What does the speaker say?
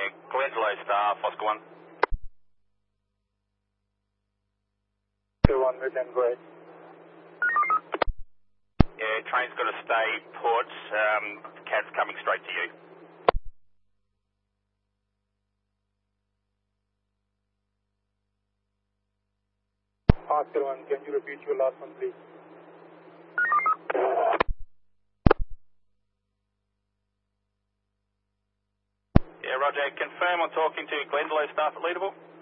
Glendalough staff, Oscar 1. Oscar 1, return, go ahead. Yeah, train's got to stay put. Cat's coming straight to you. Oscar 1, can you repeat your last one, please? Yeah, Roger. Confirm I'm talking to Glendalough staff at Leaderville.